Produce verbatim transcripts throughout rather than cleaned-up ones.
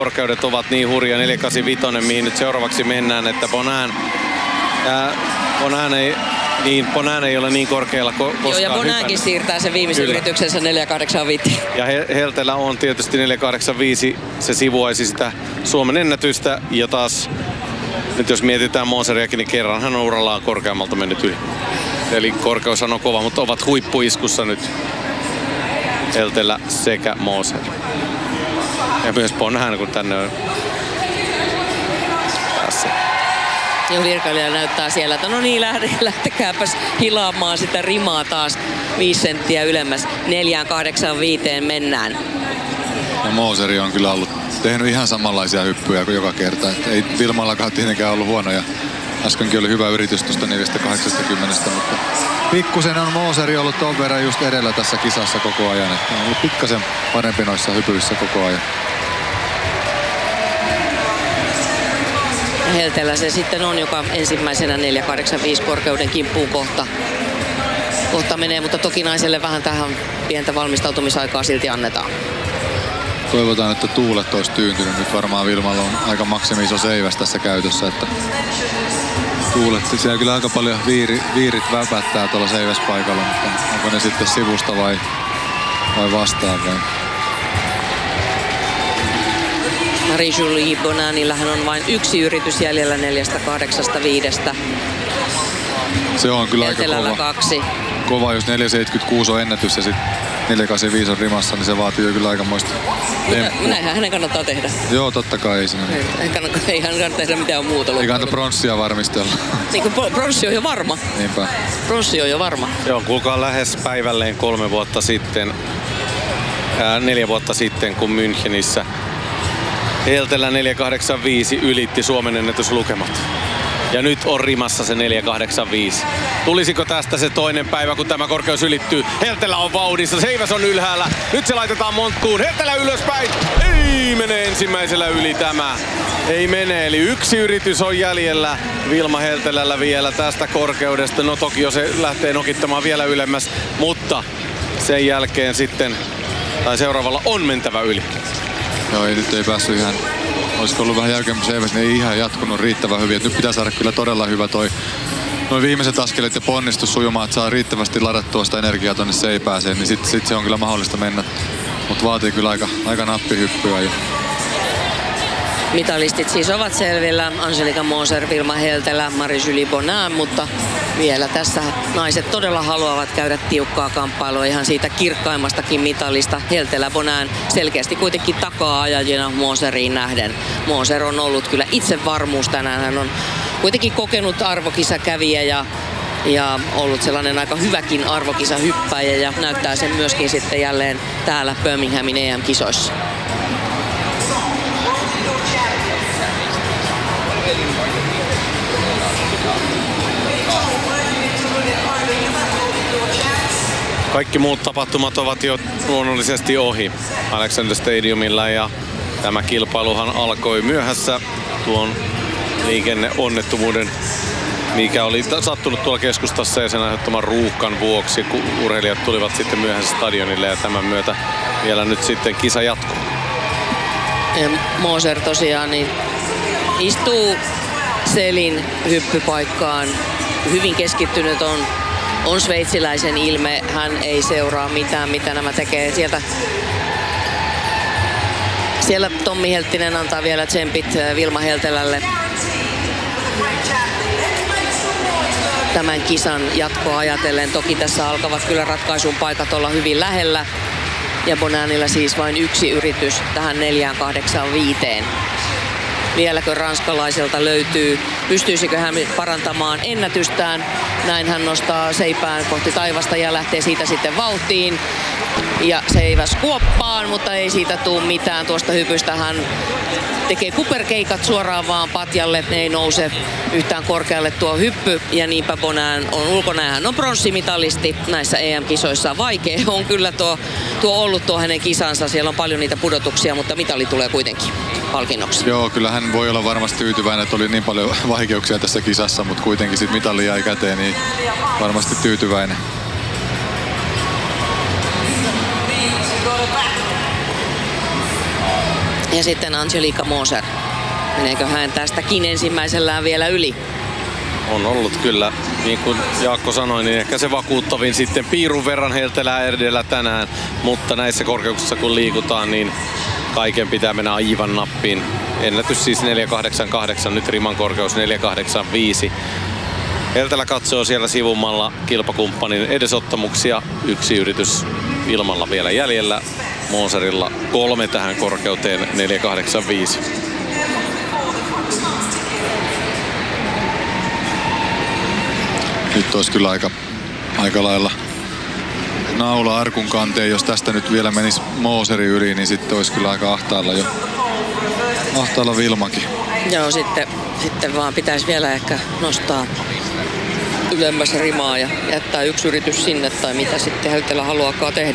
Korkeudet ovat niin hurja, neljä kahdeksankymmentäviisi, mihin nyt seuraavaksi mennään, että Bonan, ää, Bonan ei, niin Bonan ei ole niin korkealla ko- koskaan Joo, ja Bonankin hypännyt. siirtää sen viimeisen Kyllä. yrityksensä neljä kahdeksankymmentäviisi. Ja Heltelä on tietysti neljä kahdeksankymmentäviisi, se sivuaisi sitä Suomen ennätystä, ja taas nyt jos mietitään Moseriakin, niin kerran hän on urallaan korkeammalta mennyt yli. Eli korkeushan on kova, mutta ovat huippuiskussa nyt Heltelä sekä Moser. Ja myös Bonan, kun tänne on päässyt. Ja virkailija näyttää siellä, että no niin, lähde, lähtekääpäs hilaamaan sitä rimaa taas viisi senttiä ylemmäs. neljä kahdeksankymmentäviisi mennään. Ja Moseri on kyllä ollut tehnyt ihan samanlaisia hyppyjä kuin joka kerta. Et ei Vilmallakaan tietenkään ollut huonoja. Äskenkin oli hyvä yritys tuosta neljä kahdeksankymmentä, mutta pikkusen on Moseri ollut ton verran just edellä tässä kisassa koko ajan. Että on ollut pikkasen parempi noissa hypyissä koko ajan. Heltelä se sitten on, joka ensimmäisenä neljä kahdeksankymmentäviisi korkeuden kimppuun kohta, kohta menee, mutta toki naiselle vähän tähän pientä valmistautumisaikaa silti annetaan. Toivotaan, että tuulet olisi tyyntynyt. Nyt varmaan Vilmalla on aika maksimi iso seiväs tässä käytössä, että tuulet, siellä kyllä aika paljon viiri, viirit väpättää tuolla seiväspaikalla, mutta onko ne sitten sivusta vai, vai vastaavaa? Marie-Julie Bonanillahan on vain yksi yritys jäljellä neljästä kahdeksankymmentäviisi. Se on kyllä aika Heltelällä kova. kaksi. Kova, jos neljä seitsemänkymmentäkuusi on ennätys ja sitten neljä kahdeksankymmentäviisi on rimassa, niin se vaatii jo kyllä aikamoista temppua. Näinhän hänen kannattaa tehdä. Joo, totta kai ei siinä. Ei, kannata, ei hän kannata tehdä mitään muuta. Ei kannata pronssia varmistella. Niin kuin pronssi on jo varma. Niinpä. Pronssi on jo varma. Se on kuulkaa lähes päivälleen kolme vuotta sitten, ää, neljä vuotta sitten, kun Münchenissä Heltelä neljä kahdeksankymmentäviisi ylitti Suomen ennätyslukemat. Ja nyt on rimassa se neljä kahdeksankymmentäviisi. Tulisiko tästä se toinen päivä, kun tämä korkeus ylittyy? Heltelä on vauhdissa, Seiväs on ylhäällä. Nyt se laitetaan monttuun. Heltelä ylöspäin. Ei mene ensimmäisellä yli tämä. Ei mene, eli yksi yritys on jäljellä Vilma Heltelällä vielä tästä korkeudesta. No toki jo se lähtee nokittamaan vielä ylemmäs, mutta sen jälkeen sitten, tai seuraavalla on mentävä yli. Joo, ei nyt ei päässyt ihan, olisiko ollut vähän jälkeen Seiväs, niin ei ihan jatkunut riittävän hyvin. Et nyt pitää saada kyllä todella hyvä toi noin viimeiset askeleet ja ponnistus sujumaan, että saa riittävästi ladattua sitä energiaa tonne seipääseen, niin sitten sit se on kyllä mahdollista mennä. Mutta vaatii kyllä aika, aika nappihyppyä. Jo. Mitalistit siis ovat selvillä. Angelika Moser, Vilma Heltelä, Marie-Julie Bonan, mutta vielä tässä naiset todella haluavat käydä tiukkaa kamppailua ihan siitä kirkkaimmastakin mitalista. Heltelä Bonan selkeästi kuitenkin takaa ajajina Moseriin nähden. Moser on ollut kyllä itsevarmuus tänään. Hän on kuitenkin kokenut arvokisakävijä ja ja ollut sellainen aika hyväkin arvokisahyppäjä ja näyttää sen myöskin sitten jälleen täällä Birminghamin E M-kisoissa. Kaikki muut tapahtumat ovat jo luonnollisesti ohi Alexander Stadiumilla ja tämä kilpailuhan alkoi myöhässä tuon liikenneonnettomuuden, mikä oli sattunut tuolla keskustassa ja sen aiheuttaman ruuhkan vuoksi, kun urheilijat tulivat sitten myöhässä stadionille ja tämän myötä vielä nyt sitten kisa jatkuu. Ja Moser tosiaan niin istuu selin hyppypaikkaan. Hyvin keskittynyt on, on sveitsiläisen ilme. Hän ei seuraa mitään, mitä nämä tekee. Sieltä Siellä Tommi Helttinen antaa vielä tsempit Vilma Heltelälle tämän kisan jatkoa ajatellen. Toki tässä alkavat kyllä ratkaisun paikat olla hyvin lähellä. Ja Bonanilla siis vain yksi yritys tähän neljään kahdeksaan viiteen. Vieläkö ranskalaiselta löytyy, pystyisikö hän parantamaan ennätystään. Näin hän nostaa seipään kohti taivasta ja lähtee siitä sitten vauhtiin. Ja Seiväs kuoppaan, mutta ei siitä tule mitään. Tuosta hypystä hän tekee kuperkeikat suoraan vaan patjalle. Ei nouse yhtään korkealle tuo hyppy. Ja niinpä Bonan on ulkona. Hän on pronssimitalisti näissä E M-kisoissa. Vaikea on kyllä tuo, tuo ollut tuo hänen kisansa. Siellä on paljon niitä pudotuksia, mutta mitali tulee kuitenkin palkinnoksi. Joo, kyllä hän voi olla varmasti tyytyväinen, että oli niin paljon vaikeuksia tässä kisassa, mutta kuitenkin sitten mitali jäi käteen, niin varmasti tyytyväinen. Ja sitten Angelika Moser. Meneekö hän tästäkin ensimmäisellään vielä yli? On ollut kyllä, niin kuin Jaakko sanoi, niin ehkä se vakuuttavin sitten piirun verran Heltelää edellä tänään. Mutta näissä korkeuksissa kun liikutaan, niin kaiken pitää mennä aivan nappiin. Ennätys siis neljä kahdeksan kahdeksan, nyt riman korkeus neljä kahdeksan viisi. Heltelä katsoo siellä sivummalla kilpakumppanin edesottamuksia. Yksi yritys ilmalla vielä jäljellä. Moserilla kolme tähän korkeuteen neljä kahdeksan viisi. Nyt olisi kyllä aika, aika lailla naula arkun kanteen. Jos tästä nyt vielä menisi Moseri yli, niin sitten olisi kyllä aika ahtaalla jo. Ahtaalla Vilmakin. Joo, sitten, sitten vaan pitäisi vielä ehkä nostaa ylemmäs rimaa ja jättää yksi yritys sinne tai mitä sitten Heltelä haluaakaan tehdä.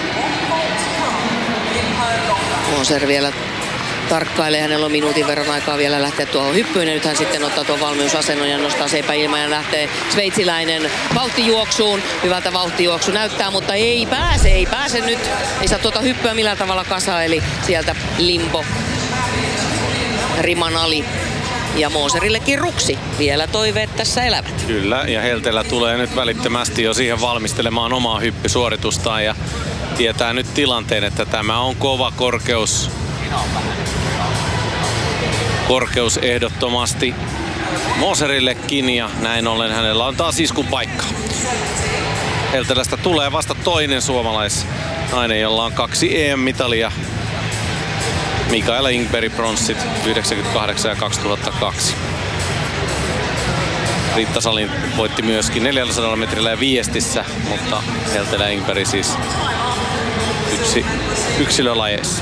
Moser vielä tarkkailee, hänellä on minuutin verran aikaa vielä lähteä tuohon hyppyyn ja nyt hän sitten ottaa tuon valmiusasennon ja nostaa seipä ilman ja lähtee sveitsiläinen vauhtijuoksuun. Hyvältä vauhtijuoksu näyttää, mutta ei pääse, ei pääse nyt. Ei saa tuota hyppyä millään tavalla kasaan, eli sieltä limbo riman ali. Ja Moserillekin ruksi. Vielä toiveet tässä elävät. Kyllä, ja Heltelä tulee nyt välittömästi jo siihen valmistelemaan omaa hyppysuoritustaan ja tietää nyt tilanteen, että tämä on kova korkeus. Korkeus ehdottomasti Moserillekin ja näin ollen hänellä on taas iskun paikka. Heltelästä tulee vasta toinen suomalaisnainen, jolla on kaksi E M-mitalia. Mikaela Ingberg pronssit yhdeksänkymmentäkahdeksan ja kaksituhattakaksi. Riitta Salin voitti myöskin neljäsataa metrillä ja viestissä, mutta Heltelä ja Ingberg siis yksi, yksilölajeissa.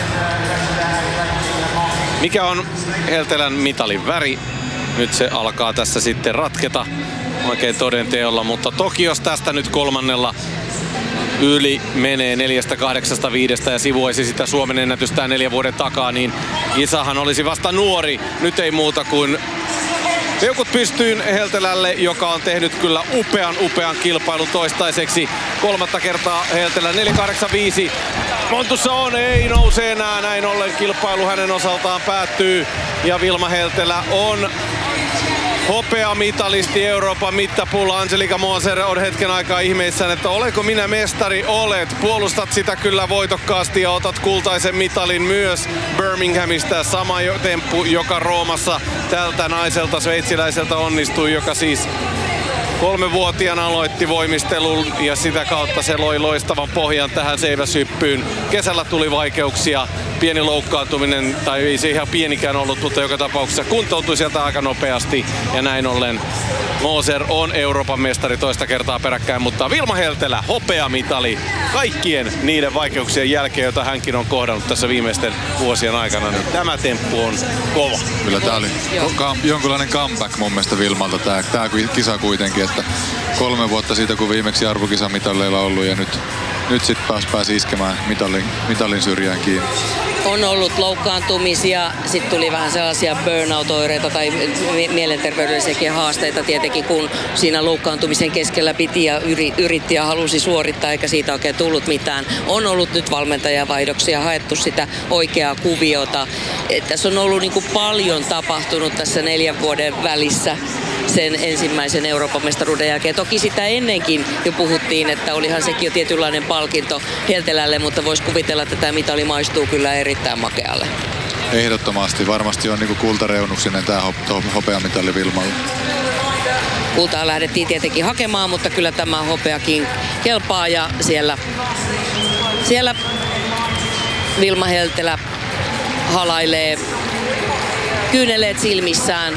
Mikä on Heltelän mitalin väri? Nyt se alkaa tässä sitten ratketa oikein todenteolla, mutta Tokios tästä nyt kolmannella yli menee neljästä kahdeksasta viidestä ja sivuaisi sitä Suomen ennätystään neljän vuoden takaa, niin Isahan olisi vasta nuori. Nyt ei muuta kuin peukut pystyyn Heltelälle, joka on tehnyt kyllä upean upean kilpailun toistaiseksi. Kolmatta kertaa Heltelä neljä kahdeksan viisi. Montussa on, ei nouse enää, näin ollen kilpailu hänen osaltaan päättyy. Ja Vilma Heltelä on hopeamitalisti Euroopan mittapuulla. Angelika Moser on hetken aikaa ihmeissään, että olenko minä mestari? Olet. Puolustat sitä kyllä voitokkaasti ja otat kultaisen mitalin myös Birminghamista. Sama temppu, joka Roomassa tältä naiselta sveitsiläiseltä onnistui, joka siis kolmevuotiaana aloitti voimistelun ja sitä kautta se loi loistavan pohjan tähän seiväshyppyyn. Kesällä tuli vaikeuksia, pieni loukkaantuminen, tai ei se ihan pienikään ollut, mutta joka tapauksessa kuntoutui sieltä aika nopeasti ja näin ollen Moser on Euroopan mestari toista kertaa peräkkäin, mutta Vilma Heltelä, hopeamitali kaikkien niiden vaikeuksien jälkeen, joita hänkin on kohdannut tässä viimeisten vuosien aikana, niin tämä temppu on kova. Kyllä tää oli jonkunlainen comeback mun mielestä Vilmalta tää, tää kisa kuitenkin, että kolme vuotta siitä kun viimeksi arvokisamitalle ollut ja nyt, nyt sit pääs pääsi iskemään mitalin, mitalin syrjään kiinni. On ollut loukkaantumisia, sitten tuli vähän sellaisia burnout-oireita tai mielenterveydellisiäkin haasteita tietenkin, kun siinä loukkaantumisen keskellä piti ja yritti ja halusi suorittaa, eikä siitä oikein tullut mitään. On ollut nyt valmentajavaihdoksia, haettu sitä oikeaa kuviota. Et tässä on ollut niin kuin paljon tapahtunut tässä neljän vuoden välissä sen ensimmäisen Euroopan mestaruuden jälkeen. Toki sitä ennenkin jo puhuttiin, että olihan sekin jo tietynlainen palkinto Heltelälle, mutta voisi kuvitella, että tämä mitali maistuu kyllä erittäin makealle. Ehdottomasti. Varmasti on niin kuin kultareunuksinen tämä hopeamitali Vilmalle. Kultaa lähdettiin tietenkin hakemaan, mutta kyllä tämä hopeakin kelpaa ja siellä, siellä Vilma Heltelä halailee kyyneleet silmissään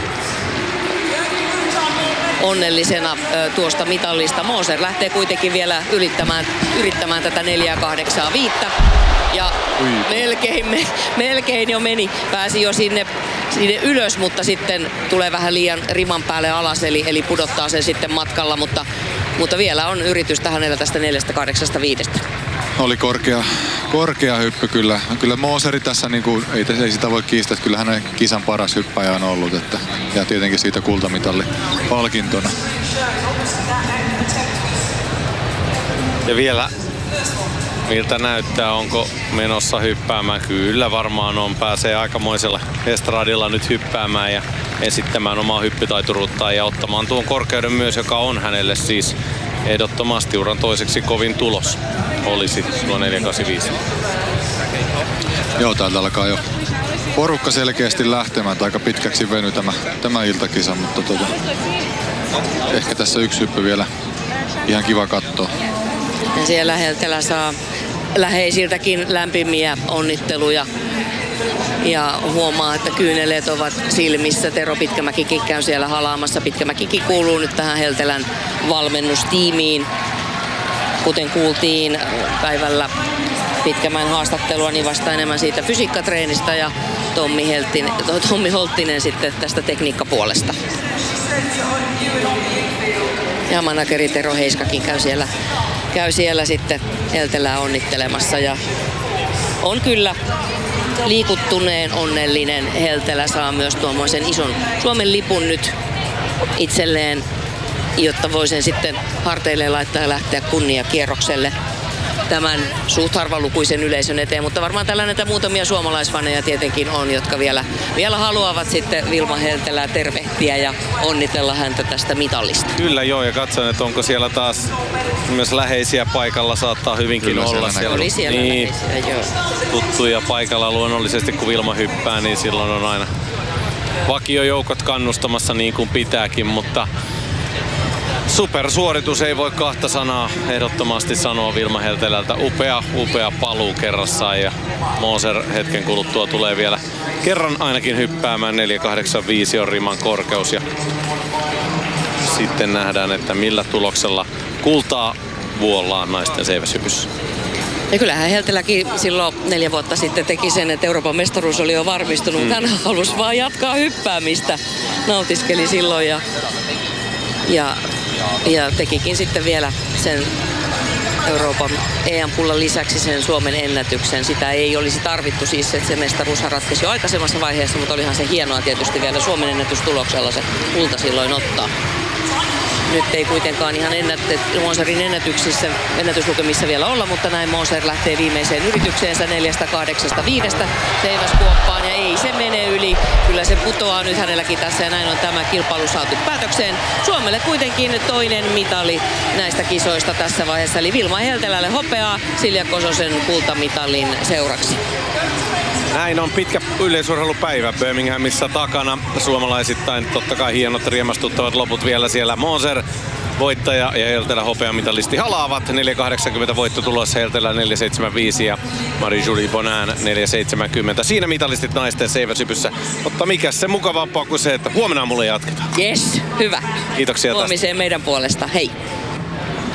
onnellisena ö, tuosta mitallista. Moser lähtee kuitenkin vielä yrittämään, yrittämään tätä neljä kahdeksan viisi. Ja melkein, me, melkein jo meni. Pääsi jo sinne, sinne ylös, mutta sitten tulee vähän liian riman päälle alas, eli, eli pudottaa sen sitten matkalla. Mutta, mutta vielä on yritystä hänellä tästä neljä kahdeksan viisi. Oli korkea, korkea hyppy kyllä. Kyllä Moseri tässä, niin kuin, ei, ei sitä voi kiistää, että kyllä hänen kisan paras hyppäjä on ollut. Että, ja tietenkin siitä kultamitalli palkintona. Ja vielä miltä näyttää, onko menossa hyppäämään. Kyllä varmaan on, pääsee aikamoisella estradilla nyt hyppäämään ja esittämään omaa hyppytaituruuttaan ja ottamaan tuon korkeuden myös, joka on hänelle siis ehdottomasti uran toiseksi kovin tulos olisi tuo neljä kahdeksankymmentäviisi. Joo, täältä alkaa jo porukka selkeästi lähtemään. Aika pitkäksi veny tämä, tämä iltakisa, mutta tota, ehkä tässä yksi hyppy vielä ihan kiva katsoa. Ja siellä Heltelä saa läheisiltäkin lämpimiä onnitteluja. Ja huomaa, että kyyneleet ovat silmissä. Tero Pitkämäkikin käy siellä halaamassa. Pitkämäkikin kuuluu nyt tähän Heltelän valmennustiimiin. Kuten kuultiin päivällä Pitkämäen haastattelua, niin vasta enemmän siitä fysiikkatreenistä ja Tommi, Helttinen, Tommi Holttinen sitten tästä tekniikkapuolesta. Ja manageri Tero Heiskakin käy siellä, käy siellä sitten Heltelää onnittelemassa ja on kyllä liikuttuneen onnellinen. Heltelä saa myös tuommoisen ison Suomen lipun nyt itselleen, jotta voi sen sitten harteille laittaa ja lähteä kunniakierrokselle tämän suht harvalukuisen yleisön eteen, mutta varmaan tällä näitä muutamia suomalaisfaneja tietenkin on, jotka vielä, vielä haluavat sitten Vilma Heltelää tervehtiä ja onnitella häntä tästä mitallista. Kyllä joo, ja katson, että onko siellä taas myös läheisiä paikalla, saattaa hyvinkin Kyllä olla. siellä Siellä oli siellä niin, läheisiä, joo. tuttuja paikalla luonnollisesti, kun Vilma hyppää, niin silloin on aina vakiojoukot kannustamassa niin kuin pitääkin, mutta supersuoritus, ei voi kahta sanaa ehdottomasti sanoa Vilma Heltelältä. Upea, upea paluu kerrassaan ja Moser hetken kuluttua tulee vielä kerran ainakin hyppäämään. neljä kahdeksankymmentäviisi on riman korkeus ja sitten nähdään, että millä tuloksella kultaa vuollaan naisten seiväshypyssä. Ja kyllähän Helteläkin silloin neljä vuotta sitten teki sen, että Euroopan mestaruus oli jo varmistunut. Mm. Hän halusi vaan jatkaa hyppäämistä. Nautiskeli silloin ja, ja Ja tekikin sitten vielä sen Euroopan E M-pullan lisäksi sen Suomen ennätyksen. Sitä ei olisi tarvittu siis, että se mestaruushan ratkesi jo aikaisemmassa vaiheessa, mutta olihan se hienoa tietysti vielä Suomen ennätystuloksella se kulta silloin ottaa. Nyt ei kuitenkaan ihan ennätet, Moserin ennätyksissä, ennätyslukemissa vielä olla, mutta näin Moser lähtee viimeiseen yritykseensä neljästä kahdeksasta viidestä seiväskuoppaan ja ei se mene yli. Kyllä se putoaa nyt hänelläkin tässä ja näin on tämä kilpailu saatu päätökseen. Suomelle kuitenkin toinen mitali näistä kisoista tässä vaiheessa, eli Vilma Heltelälle hopeaa Silja Kososen kultamitalin seuraksi. Näin on pitkä yleisurheilupäivä Birminghamissa takana. Suomalaisittain totta kai hienot riemastuttavat loput vielä siellä. Moser voittaja ja Heltelä hopeamitalisti halaavat. neljä kahdeksankymmentä voitto tulossa, Heltelä neljä seitsemänkymmentäviisi ja Marie-Julie Bonin neljä seitsemänkymmentä. Siinä mitalistit naisten seiväshypyssä. Mutta mikä se mukavampaa kuin se, että huomenna mulle jatketaan. Yes, hyvä. Kiitoksia tästä. Huomiseen meidän puolesta. Hei.